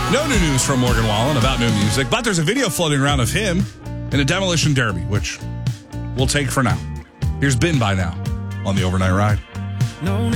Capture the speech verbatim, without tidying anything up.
No new news from Morgan Wallen about new music, but there's a video floating around of him in a demolition derby, which we'll take for now. Here's Been By Now on the Overnight Ride. No